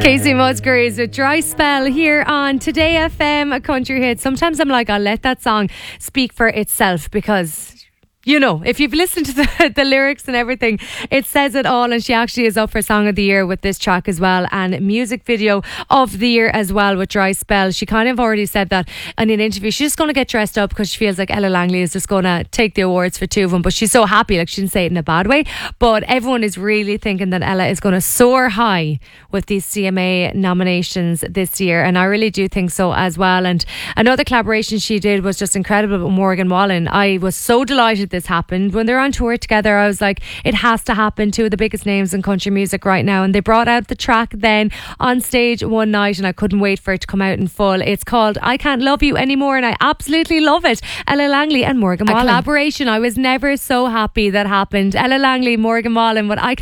Casey Musgraves with Dry Spell here on Today FM, a country hit. Sometimes I'm like, I'll let that song speak for itself because, you know, if you've listened to the lyrics and everything, it says it all. And she actually is up for Song of the Year with this track as well, and Music Video of the Year as well with Dry Spell. She kind of already said that in an interview. She's just going to get dressed up because she feels like Ella Langley is just going to take the awards for two of them. But she's so happy, like she didn't say it in a bad way. But everyone is really thinking that Ella is going to soar high with these CMA nominations this year. And I really do think so as well. And another collaboration she did was just incredible with Morgan Wallen. I was so delighted this happened. When they're on tour together, I was like, it has to happen. Two of the biggest names in country music right now. And they brought out the track then on stage one night, and I couldn't wait for it to come out in full. It's called I Can't Love You Anymore, and I absolutely love it. Ella Langley and Morgan Wallen. A collaboration I was never so happy that happened. Ella Langley, Morgan Wallen, but I